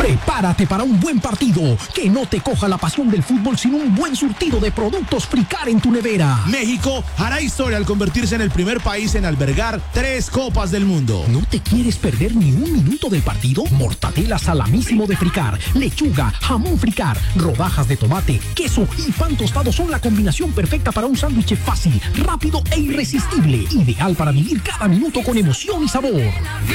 Prepárate para un buen partido. Que no te coja la pasión del fútbol sin un buen surtido de productos Fricar en tu nevera. México hará historia al convertirse en el primer país en albergar 3 Copas del Mundo. ¿No te quieres perder ni un minuto del partido? Mortadela salamísimo de Fricar, lechuga, jamón Fricar, rodajas de tomate, queso y pan tostado son la combinación perfecta para un sándwich fácil, rápido e irresistible. Ideal para vivir cada minuto con emoción y sabor.